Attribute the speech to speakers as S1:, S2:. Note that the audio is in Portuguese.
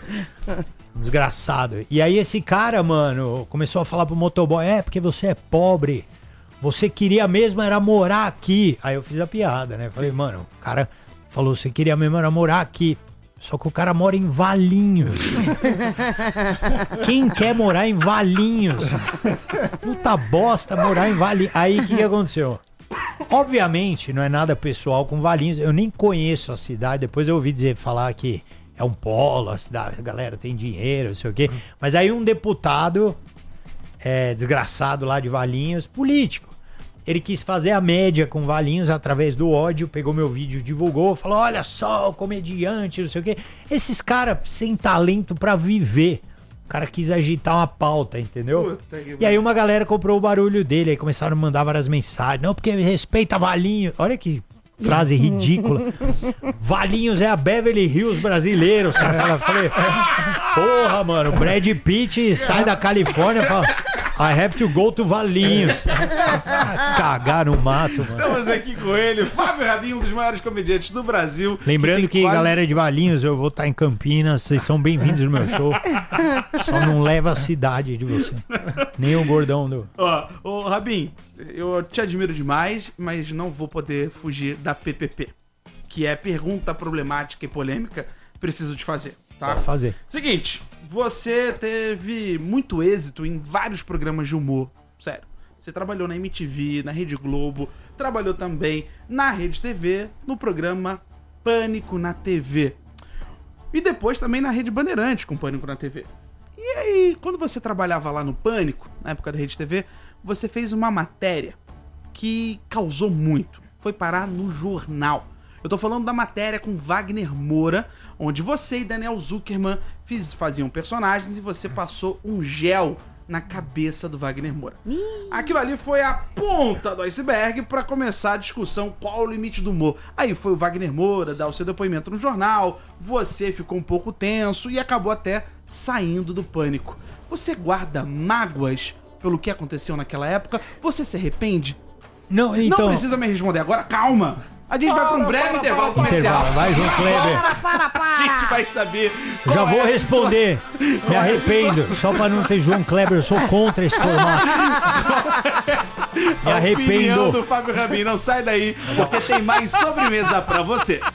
S1: Desgraçado. E aí esse cara, mano, começou a falar pro motoboy, porque você é pobre. Você queria mesmo era morar aqui. Aí eu fiz a piada, né? Falei, mano, o cara falou, você queria mesmo era morar aqui. Só que o cara mora em Valinhos. Quem quer morar em Valinhos? Puta bosta morar em Valinhos. Aí o que aconteceu? Obviamente, não é nada pessoal com Valinhos. Eu nem conheço a cidade. Depois eu ouvi falar que é um polo, a cidade, a galera tem dinheiro, não sei o quê. Mas aí um deputado desgraçado lá de Valinhos, político. Ele quis fazer a média com Valinhos através do ódio, pegou meu vídeo, divulgou, falou, olha só, o comediante, não sei o quê. Esses caras sem talento pra viver. O cara quis agitar uma pauta, entendeu? E aí uma galera comprou o barulho dele, aí começaram a mandar várias mensagens. Não, porque respeita Valinhos. Olha que frase ridícula. Valinhos é a Beverly Hills brasileira. Os caras falam, porra, mano, Brad Pitt sai da Califórnia e fala... I have to go to Valinhos. Cagar no mato, mano.
S2: Estamos aqui com ele, Fábio Rabin, um dos maiores comediantes do Brasil.
S1: Lembrando que galera de Valinhos, eu vou estar em Campinas, vocês são bem-vindos no meu show. Só não leva a cidade de você. Nem o gordão do...
S2: Ô, Rabin, eu te admiro demais, mas não vou poder fugir da PPP, que é pergunta problemática e polêmica. Preciso te fazer, tá?
S1: Pode fazer.
S2: Seguinte, você teve muito êxito em vários programas de humor, sério. Você trabalhou na MTV, na Rede Globo, trabalhou também na Rede TV, no programa Pânico na TV. E depois também na Rede Bandeirantes com Pânico na TV. E aí, quando você trabalhava lá no Pânico, na época da Rede TV, você fez uma matéria que causou muito. Foi parar no jornal. Eu tô falando da matéria com Wagner Moura, onde você e Daniel Zuckerman faziam personagens e você passou um gel na cabeça do Wagner Moura. Aquilo ali foi a ponta do iceberg pra começar a discussão qual o limite do humor. Aí foi o Wagner Moura dar o seu depoimento no jornal, você ficou um pouco tenso e acabou até saindo do Pânico. Você guarda mágoas pelo que aconteceu naquela época? Você se arrepende?
S1: Não, então...
S2: Não precisa me responder agora, calma! A gente vai pra um breve intervalo comercial.
S1: Vai, João Kleber.
S2: A gente vai saber.
S1: Já vou responder. Me arrependo. Só pra não ter João Kleber, eu sou contra esse formato. Me arrependo.
S2: Opinião do Fábio Rabin, não sai daí, porque tem mais sobremesa pra você.